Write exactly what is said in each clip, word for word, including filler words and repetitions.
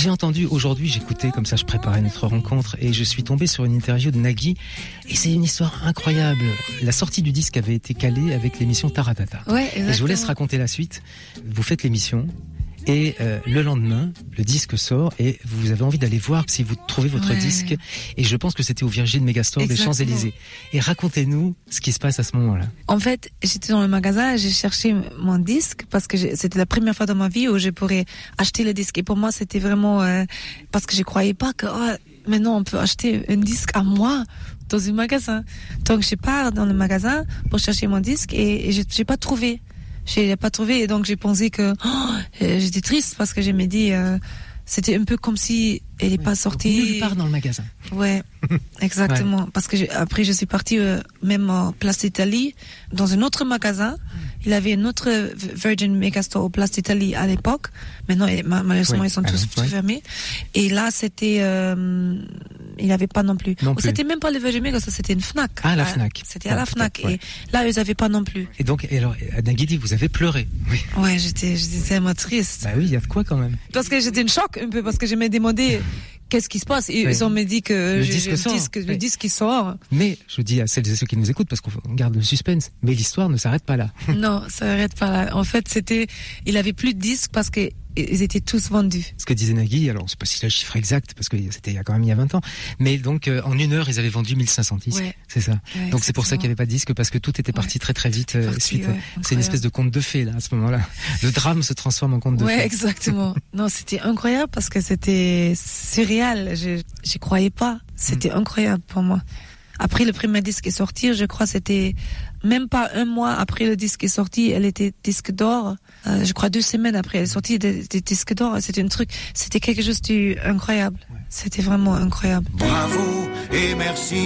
J'ai entendu aujourd'hui, j'écoutais comme ça, je préparais notre rencontre et je suis tombé sur une interview de Nagui et c'est une histoire incroyable. La sortie du disque avait été calée avec l'émission Taratata. Ouais, exactement. Et je vous laisse raconter la suite. Vous faites l'émission. Et euh, le lendemain, le disque sort et vous avez envie d'aller voir si vous trouvez votre ouais. disque. Et je pense que c'était au Virgin Megastore des Champs-Élysées. Et racontez-nous ce qui se passe à ce moment-là. En fait, j'étais dans le magasin, j'ai cherché mon disque parce que c'était la première fois dans ma vie où je pourrais acheter le disque. Et pour moi, c'était vraiment euh, parce que je croyais pas que oh, maintenant on peut acheter un disque à moi dans un magasin. Donc je pars dans le magasin pour chercher mon disque et, et je j'ai pas trouvé. J'ai pas trouvé et donc j'ai pensé que oh, j'étais triste parce que je me dis euh, c'était un peu comme si elle est ouais. pas sortie. Je pars dans le magasin. Ouais, exactement. Ouais. Parce que après je suis partie euh, même en Place d'Italie dans un autre magasin. Il avait un autre Virgin Megastore au Place d'Italie à l'époque. Maintenant, malheureusement, ouais. ils sont tous ouais. fermés. Et là, c'était, euh, il n'avait pas non plus. Non plus. C'était même pas le Virgin Megastore, c'était une Fnac. Ah, la Fnac. C'était ouais, à la Fnac. Ouais. Et là, ils n'avaient pas non plus. Et donc, et alors, Nagui dit, vous avez pleuré. Oui. Ouais, j'étais, j'étais tellement triste. Bah oui, il y a de quoi quand même. Parce que j'étais en choc un peu, parce que je me demandais qu'est-ce qui se passe. Et oui. Ils ont me dit que le je, disque je, sort. Disque, oui. le disque qui sort. Mais, je dis à celles et ceux qui nous écoutent, parce qu'on garde le suspense, mais l'histoire ne s'arrête pas là. Non, ça n'arrête pas là. En fait, c'était, il avait plus de disques parce que ils étaient tous vendus. Ce que disait Nagui, alors je ne sais pas si c'est le chiffre exact, parce que c'était il y a quand même il y a vingt ans, mais donc euh, en une heure, ils avaient vendu mille cinq cents disques. Ouais. C'est ça. Ouais, donc c'est pour ça qu'il n'y avait pas de disque, parce que tout était parti ouais. très très vite. Euh, parti, suite. Ouais, c'est une espèce de conte de fées, là, à ce moment-là. Le drame se transforme en conte de ouais, fées. Ouais, exactement. Non, c'était incroyable parce que c'était surréal. Je n'y croyais pas. C'était mmh. incroyable pour moi. Après le premier disque est sorti, je crois c'était même pas un mois après le disque est sorti, elle était disque d'or. Euh, je crois deux semaines après elle est sortie des, des disques d'or. C'était un truc, c'était quelque chose d'incroyable. Ouais. C'était vraiment incroyable. Bravo et merci.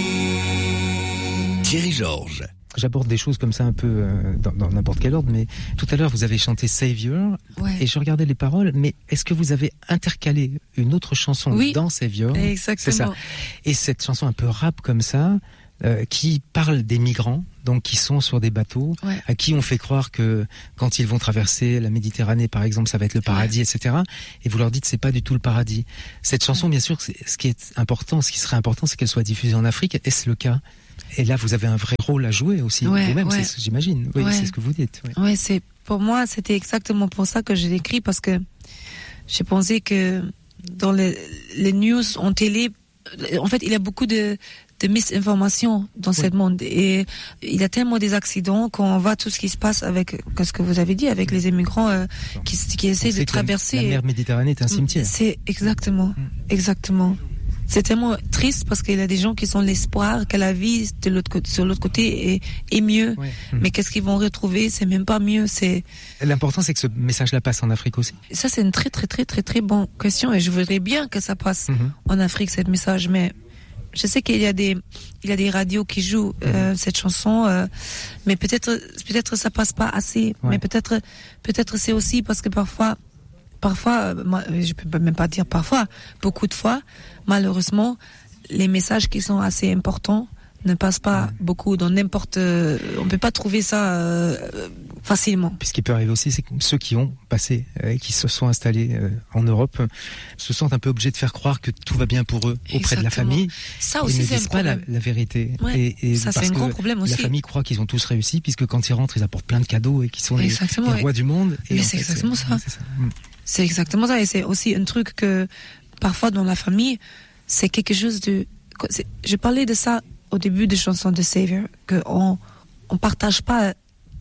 Thierry Georges. J'aborde des choses comme ça un peu euh, dans, dans n'importe quel ordre, mais tout à l'heure vous avez chanté Savior ouais. et je regardais les paroles, mais est-ce que vous avez intercalé une autre chanson oui, dans Savior? Exactement. C'est ça. Et cette chanson un peu rap comme ça, euh, qui parle des migrants, donc qui sont sur des bateaux, ouais. à qui on fait croire que quand ils vont traverser la Méditerranée, par exemple, ça va être le paradis, ouais. et cetera. Et vous leur dites c'est pas du tout le paradis. Cette chanson, ouais. bien sûr, c'est, ce qui est important, ce qui serait important, c'est qu'elle soit diffusée en Afrique. Est-ce le cas? Et là, vous avez un vrai rôle à jouer aussi, ouais, vous-même, ouais. c'est, j'imagine. Oui, ouais. c'est ce que vous dites. Oui, ouais, c'est pour moi, c'était exactement pour ça que je l'écris, parce que j'ai pensé que dans les, les news en télé, en fait, il y a beaucoup de, de misinformations dans oui. ce monde, et il y a tellement des accidents qu'on voit tout ce qui se passe avec, ce que vous avez dit, avec les immigrants euh, qui, qui essaient de traverser. La, la mer Méditerranée est un cimetière. C'est exactement, exactement. C'est tellement triste parce qu'il y a des gens qui sont l'espoir que la vie de l'autre côté, sur l'autre côté est, est mieux. Ouais. Mmh. Mais qu'est-ce qu'ils vont retrouver? C'est même pas mieux. C'est... L'important, c'est que ce message-là passe en Afrique aussi. Ça, c'est une très, très, très, très, très bonne question, et je voudrais bien que ça passe mmh. en Afrique, ce message. Mais je sais qu'il y a des, il y a des radios qui jouent euh, mmh. cette chanson, euh, mais peut-être, peut-être ça passe pas assez. Ouais. Mais peut-être, peut-être c'est aussi parce que parfois, Parfois, je peux même pas dire parfois, beaucoup de fois, malheureusement, les messages qui sont assez importants ne passent pas mmh. beaucoup dans n'importe... On peut pas trouver ça euh, facilement. Puis ce qui peut arriver aussi, c'est que ceux qui ont passé et euh, qui se sont installés euh, en Europe euh, se sentent un peu obligés de faire croire que tout va bien pour eux auprès Exactement. de la famille. Ça aussi, et ne c'est disent un pas la, problème. la vérité. Ouais, et, et ça, c'est un gros problème aussi. La famille croit qu'ils ont tous réussi, puisque quand ils rentrent, ils apportent plein de cadeaux et qu'ils sont les, les rois du monde. Et Mais c'est fait, exactement c'est, ça. Ouais, c'est ça. Mmh. C'est exactement ça, et c'est aussi un truc que parfois dans la famille, c'est quelque chose de... C'est, je parlais de ça au début des chansons de Savior, qu'on on partage pas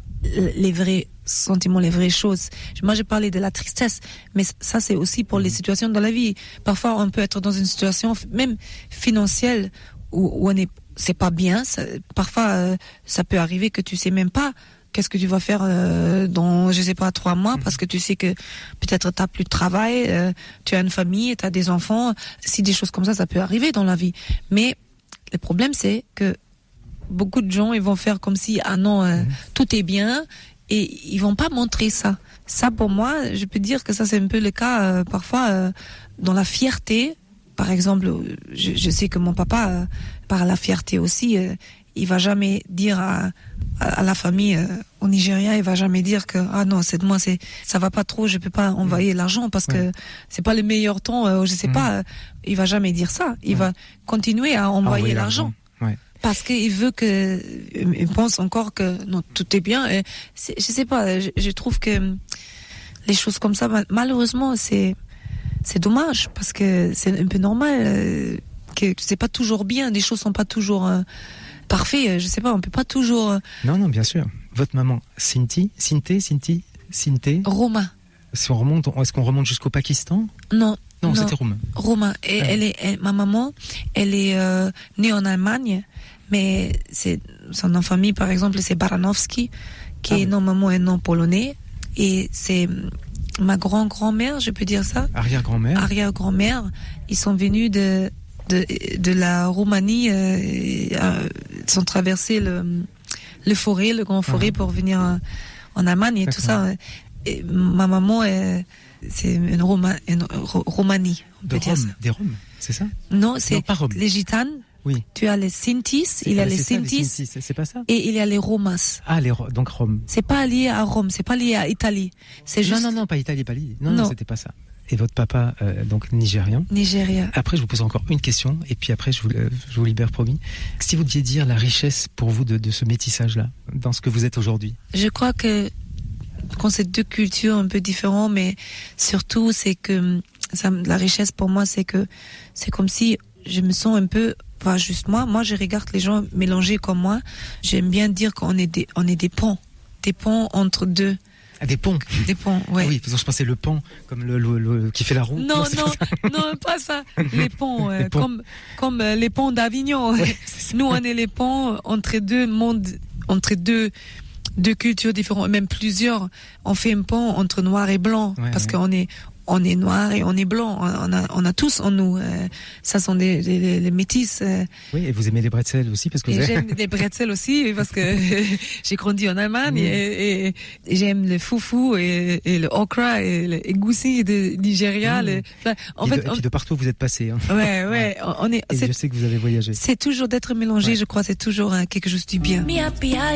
les vrais sentiments, les vraies choses. Moi, je parlais de la tristesse, mais ça, c'est aussi pour les situations dans la vie. Parfois, on peut être dans une situation, même financière, où, où on est, c'est pas bien. Ça, parfois, euh, ça peut arriver que tu sais même pas qu'est-ce que tu vas faire euh, dans, je sais pas, trois mois, parce que tu sais que peut-être t'as plus de travail, euh, tu as une famille, t'as des enfants. Si des choses comme ça, ça peut arriver dans la vie. Mais le problème, c'est que beaucoup de gens, ils vont faire comme si, ah non, euh, mmh. tout est bien, et ils vont pas montrer ça. Ça, pour moi, je peux dire que ça, c'est un peu le cas, euh, parfois, euh, dans la fierté. Par exemple, je, je sais que mon papa, euh, par la fierté aussi, euh, il va jamais dire à, à, à la famille euh, au Nigeria, il va jamais dire que ah non, c'est moi, c'est ça va pas trop, je peux pas envoyer mmh. l'argent parce ouais. que c'est pas le meilleur temps, euh, je sais mmh. pas. Euh, il va jamais dire ça. Il ouais. va continuer à envoyer, envoyer l'argent. l'argent. Ouais. Parce qu'il veut que, il pense encore que non, tout est bien. Et c'est, je sais pas, je, je trouve que les choses comme ça, malheureusement, c'est c'est dommage parce que c'est un peu normal euh, que c'est pas toujours bien, les choses sont pas toujours euh, parfaites. Je sais pas, on peut pas toujours. Euh... Non, non, bien sûr. Votre maman, Cinti, Cinti, Cinti, Cinti. Roma. Si on remonte, est-ce qu'on remonte jusqu'au Pakistan? Non. Non, non, c'était Roma. Roma. Et ouais. elle est, elle, ma maman, elle est euh, née en Allemagne, mais c'est son nom de famille, par exemple, c'est Baranowski, qui ah, est oui. normalement un nom polonais, et c'est ma grand-grand-mère, je peux dire ça. Arrière-grand-mère. Arrière-grand-mère. Ils sont venus de de de la Roumanie, euh, euh, ils sont traversés le le forêt, le grand forêt, ah. pour venir en, en Allemagne et D'accord. tout ça. Et ma maman est c'est une, Roma, une Ro- Romanie, on peut de dire Rome, ça. Des Roms, c'est ça? Non, c'est non, pas Rome. Les gitanes. Oui. Tu as les Sintis, c'est, il y a les Sintis, ça, les Sintis, c'est pas ça? Et il y a les Romas. Ah, les donc Rome. C'est pas lié à Rome, c'est pas lié à Italie. C'est juste... Non, non, non, pas Italie, pas lié. Non, non, non, c'était pas ça. Et votre papa, euh, donc nigérian. Nigeria. Après, je vous pose encore une question, et puis après, je vous, euh, je vous libère, promis. Si vous deviez dire la richesse pour vous de, de ce métissage-là, dans ce que vous êtes aujourd'hui. Je crois que quand c'est deux cultures un peu différentes, mais surtout c'est que ça, la richesse pour moi, c'est que c'est comme si je me sens un peu, pas juste moi, moi je regarde les gens mélanger comme moi. J'aime bien dire qu'on est des, on est des ponts, des ponts entre deux. Ah, des ponts. Des ponts, ouais. Ah oui, parce que je pensais le pont, comme le, le, le qui fait la roue. Non, non, non, non, pas ça. Les ponts, euh, les ponts. comme comme euh, les ponts d'Avignon. Ouais, nous, on est les ponts entre deux mondes, entre deux deux cultures différentes, même plusieurs. On fait un pont entre noir et blanc, ouais, parce ouais. qu'on est on est noir et on est blanc. On a on a tous en nous. Euh, ça sont des les, les métis. Euh. Oui, et vous aimez les bretzels aussi parce que. Et j'aime les bretzels aussi parce que j'ai grandi en Allemagne mmh. et, et, et j'aime le foufou et, et le okra et le egusi de Nigeria. Mmh. Le, en et fait, de, on, et puis de partout vous êtes passé. Hein. Ouais, ouais. On est. Et je sais que vous avez voyagé. C'est toujours d'être mélangé. Ouais. Je crois, c'est toujours hein, quelque chose du bien.